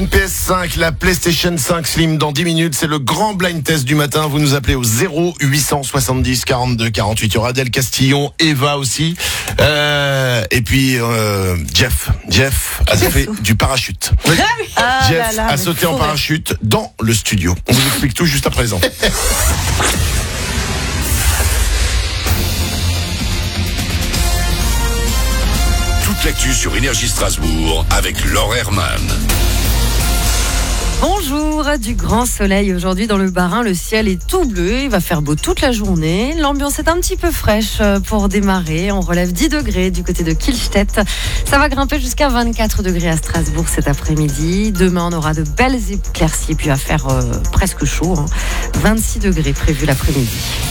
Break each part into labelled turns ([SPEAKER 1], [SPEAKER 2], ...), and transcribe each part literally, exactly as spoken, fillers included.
[SPEAKER 1] P S cinq, la PlayStation cinq Slim dans dix minutes, c'est le grand blind test du matin. Vous nous appelez au zéro huit cent soixante-dix quarante-deux quarante-huit. Il y aura Adèle Castillon, Eva aussi, euh, et puis euh, Jeff. Jeff a fait du parachute. Oui.
[SPEAKER 2] Ah
[SPEAKER 1] Jeff
[SPEAKER 2] là là,
[SPEAKER 1] a sauté en parachute dans le studio. On vous explique tout juste à présent.
[SPEAKER 3] Toute l'actu sur Énergie Strasbourg avec Laure Herman.
[SPEAKER 2] Bonjour, du grand soleil aujourd'hui dans le Bas-Rhin, le ciel est tout bleu, il va faire beau toute la journée, l'ambiance est un petit peu fraîche pour démarrer, on relève dix degrés du côté de Kielstedt, ça va grimper jusqu'à vingt-quatre degrés à Strasbourg cet après-midi, demain on aura de belles éclaircies puis à faire euh, presque chaud, hein. vingt-six degrés prévu l'après-midi.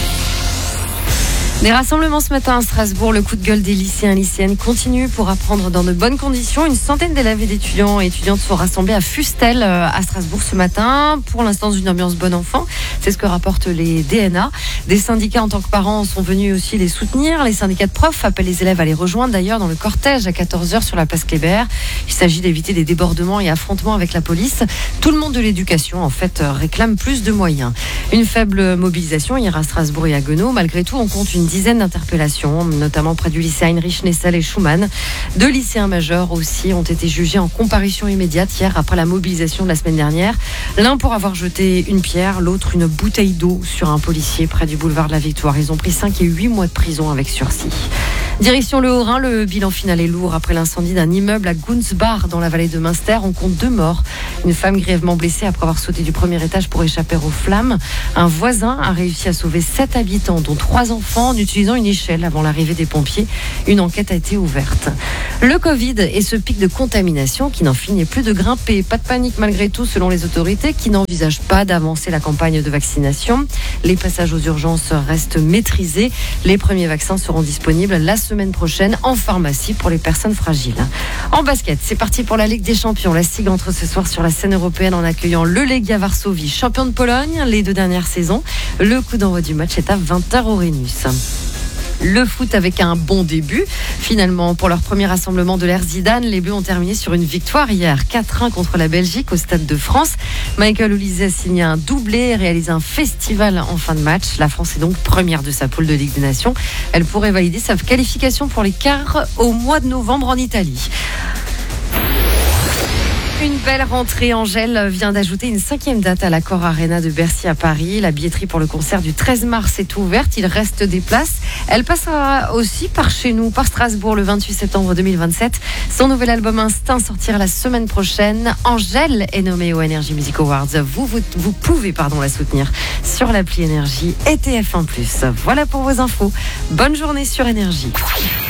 [SPEAKER 2] Des rassemblements ce matin à Strasbourg, le coup de gueule des lycéens et lycéennes continue pour apprendre dans de bonnes conditions. Une centaine d'élèves et d'étudiants et étudiantes sont rassemblés à Fustel à Strasbourg ce matin pour l'instant dans une ambiance bon enfant. C'est ce que rapportent les D N A. Des syndicats en tant que parents sont venus aussi les soutenir. Les syndicats de profs appellent les élèves à les rejoindre d'ailleurs dans le cortège à quatorze heures sur la place Kléber. Il s'agit d'éviter des débordements et affrontements avec la police. Tout le monde de l'éducation en fait réclame plus de moyens. Une faible mobilisation hier à Strasbourg et à Guenot. Malgré tout, on compte une dizaine d'interpellations, notamment près du lycée Heinrich Nessel et Schumann. Deux lycéens majeurs aussi ont été jugés en comparution immédiate hier après la mobilisation de la semaine dernière. L'un pour avoir jeté une pierre, l'autre une bouteille d'eau sur un policier près du boulevard de la Victoire. Ils ont pris cinq et huit mois de prison avec sursis. Direction le Haut-Rhin, le bilan final est lourd après l'incendie d'un immeuble à Gunzbach dans la vallée de Münster. On compte deux morts. Une femme grièvement blessée après avoir sauté du premier étage pour échapper aux flammes. Un voisin a réussi à sauver sept habitants, dont trois enfants, en utilisant une échelle avant l'arrivée des pompiers. Une enquête a été ouverte. Le Covid et ce pic de contamination qui n'en finit plus de grimper. Pas de panique malgré tout selon les autorités qui n'envisagent pas d'avancer la campagne de vaccination. Les passages aux urgences restent maîtrisés. Les premiers vaccins seront disponibles la semaine prochaine en pharmacie pour les personnes fragiles. En basket, c'est parti pour la Ligue des Champions. La SIG entre ce soir sur la scène européenne en accueillant le Legia Varsovie, champion de Pologne les deux dernières saisons. Le coup d'envoi du match est à vingt heures au Rhenus. Le foot avec un bon début. Finalement, pour leur premier rassemblement de l'ère Zidane, les Bleus ont terminé sur une victoire hier. quatre un contre la Belgique au Stade de France. Michael Olise a signé un doublé et réalisé un festival en fin de match. La France est donc première de sa poule de Ligue des Nations. Elle pourrait valider sa qualification pour les quarts au mois de novembre en Italie. Une belle rentrée. Angèle vient d'ajouter une cinquième date à l'Accor Arena de Bercy à Paris. La billetterie pour le concert du treize mars est ouverte. Il reste des places. Elle passera aussi par chez nous, par Strasbourg, le vingt-huit septembre deux mille vingt-sept. Son nouvel album Instinct sortira la semaine prochaine. Angèle est nommée aux Energy Music Awards. Vous, vous, vous pouvez pardon, la soutenir sur l'appli Énergie et T F un plus. Voilà pour vos infos. Bonne journée sur Énergie.